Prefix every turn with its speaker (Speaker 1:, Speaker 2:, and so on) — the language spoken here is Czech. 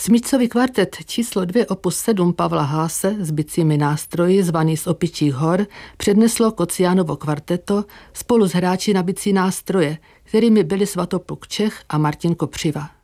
Speaker 1: Smyčcový kvartet číslo 2 opus 7 Pavla Haase s bicími nástroji zvaný z Opičích hor předneslo Kociánovo kvarteto spolu s hráči na bicí nástroje, kterými byli Svatopluk Čech a Martin Kopřiva.